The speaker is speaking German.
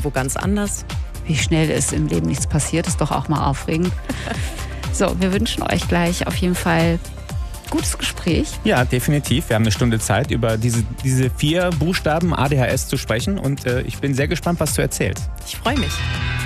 irgendwo ganz anders. Wie schnell ist im Leben nichts passiert, ist doch auch mal aufregend. So, wir wünschen euch gleich auf jeden Fall gutes Gespräch. Ja, definitiv. Wir haben eine Stunde Zeit, über diese 4 Buchstaben ADHS zu sprechen und ich bin sehr gespannt, was du erzählst. Ich freue mich.